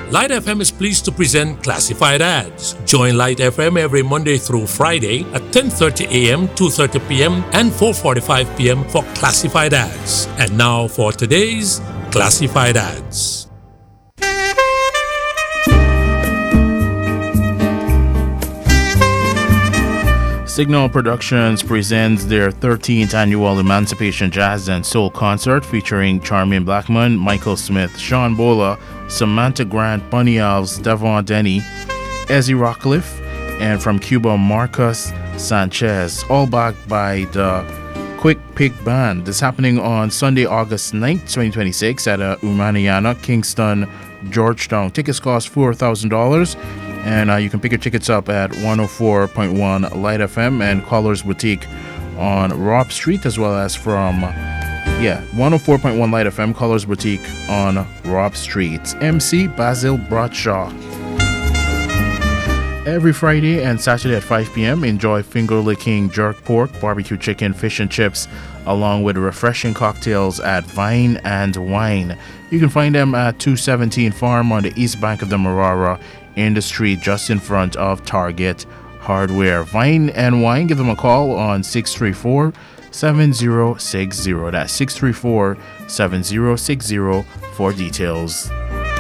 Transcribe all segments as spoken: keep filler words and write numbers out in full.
Light F M is pleased to present Classified Ads. Join Light F M every Monday through Friday at ten thirty a m, two thirty p m, and four forty-five p m for Classified Ads. And now for today's Classified Ads. Signal Productions presents their thirteenth annual Emancipation Jazz and Soul Concert featuring Charmaine Blackman, Michael Smith, Sean Bola, Samantha Grant, Bunny Alves, Devon Denny, Ezzy Rockcliffe, and from Cuba, Marcus Sanchez, all backed by the Quick Pick Band. This is happening on Sunday, August ninth, twenty twenty-six at uh, Umaniana, Kingston, Georgetown. Tickets cost four thousand dollars. And uh, you can pick your tickets up at one oh four point one Light F M and Colors Boutique on Robb Street, as well as from, yeah, one oh four point one Light F M, Colors Boutique on Robb Street. M C Basil Bradshaw. Every Friday and Saturday at five p m, enjoy finger-licking jerk pork, barbecue chicken, fish and chips, along with refreshing cocktails at Vine and Wine. You can find them at two seventeen Farm on the east bank of the Marara, in the street just in front of Target Hardware. Vine and Wine, give them a call on six three four, seven zero six zero. That's six three four, seven zero six zero for details.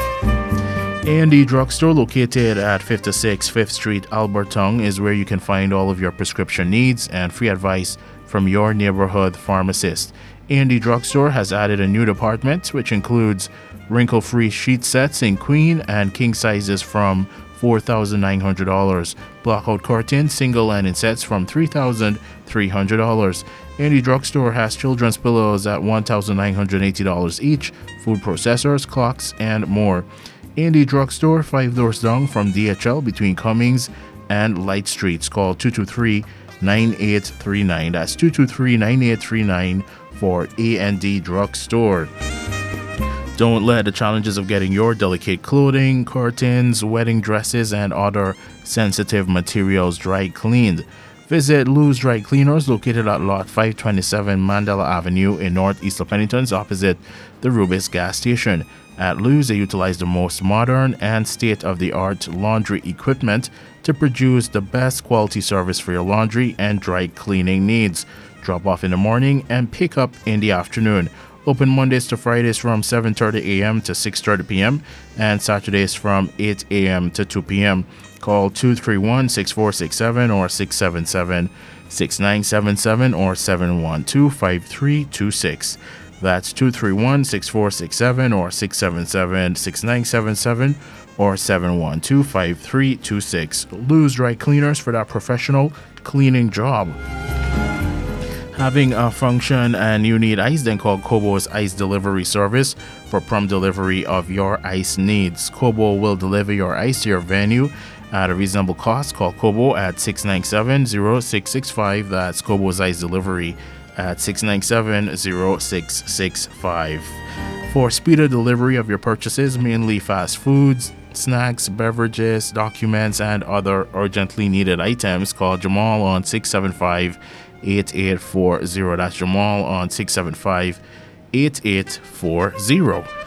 A and D Drugstore, located at fifty-six Fifth Street, Alberton, is where you can find all of your prescription needs and free advice from your neighborhood pharmacist. A and D Drugstore has added a new department, which includes wrinkle-free sheet sets in queen and king sizes from four thousand nine hundred dollars. Blockout curtains, single and in sets from three thousand three hundred dollars. A and D Drugstore has children's pillows at one thousand nine hundred eighty dollars each, food processors, clocks, and more. A and D Drugstore, five doors down from D H L between Cummings and Light Streets. Call two two three, nine eight three nine. That's two two three, nine eight three nine for A and D Drugstore. Don't let the challenges of getting your delicate clothing, curtains, wedding dresses, and other sensitive materials dry cleaned. Visit Lou's Dry Cleaners, located at Lot five twenty-seven Mandela Avenue in Northeast Pennington, opposite the Rubis gas station. At Lou's, they utilize the most modern and state-of-the-art laundry equipment to produce the best quality service for your laundry and dry cleaning needs. Drop off in the morning and pick up in the afternoon. Open Mondays to Fridays from seven thirty a m to six thirty p m and Saturdays from eight a m to two p m Call two three one, six four six seven or six seven seven, six nine seven seven or seven one two, five three two six. That's two three one, six four six seven or six seven seven, six nine seven seven or seven one two, five three two six. Lou's Dry Cleaners for that professional cleaning job. Having a function and you need ice, then call Kobo's Ice Delivery Service for prompt delivery of your ice needs. Kobo will deliver your ice to your venue at a reasonable cost. Call Kobo at six nine seven, zero six six five. That's Kobo's Ice Delivery at six nine seven, zero six six five. For speeder delivery of your purchases, mainly fast foods, snacks, beverages, documents, and other urgently needed items, call Jamal on six seven five, eight eight four zero. That's Jamal on six seven five, eight eight four zero.